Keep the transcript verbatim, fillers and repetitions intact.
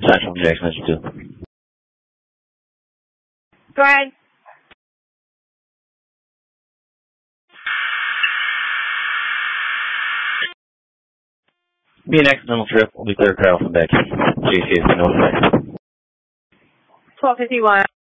Central Jackson, that's two. Go ahead. Be an accidental trip. We'll be clear cut off the deck. J C is no effect. twelve fifty-one.